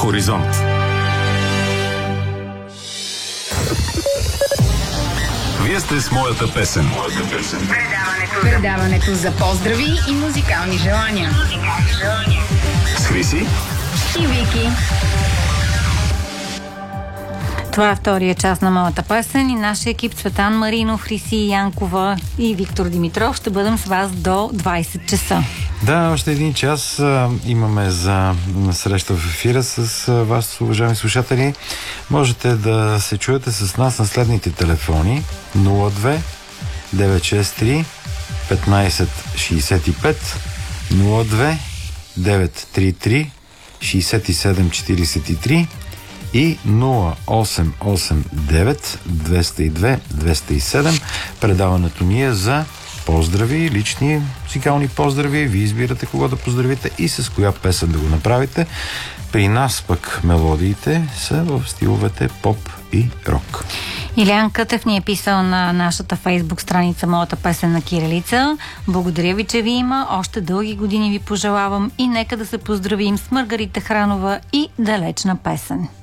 Хоризонт. Вие сте с моята песен. Предаването за поздрави и музикални желания. С Хриси и Вики. Това е втория част на моята песен и нашия екип Цветан Маринов, Хриси Янкова и Виктор Димитров ще бъдем с вас до 20 часа. Да, още един час имаме за среща в ефира с вас, уважаеми слушатели. Можете да се чуете с нас на следните телефони: 02 963 1565, 02 933 6743 и 0889 202 207. Предаването ни е за поздрави, лични музикални поздрави. Вие избирате кого да поздравите и с коя песен да го направите. При нас пък мелодиите са в стиловете поп и рок. Илян Кътев ни е писал на нашата фейсбук страница "Моята песен на кирилица". Благодаря ви, че ви има. Още дълги години ви пожелавам и нека да се поздравим с Маргарита Хранова и далечна песен.